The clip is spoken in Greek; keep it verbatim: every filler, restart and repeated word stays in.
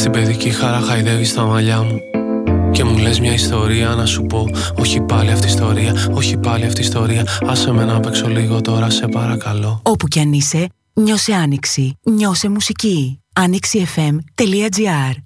στην παιδική χαρά χαϊδεύεις τα μαλλιά μου και μου λες μια ιστορία να σου πω. Όχι πάλι αυτή η ιστορία, όχι πάλι αυτή η ιστορία. Άσε με να παίξω λίγο τώρα, σε παρακαλώ. Όπου κι αν είσαι, νιώσε άνοιξη, νιώσε μουσική. άνοιξη εφ εμ τελεία τζι άρ.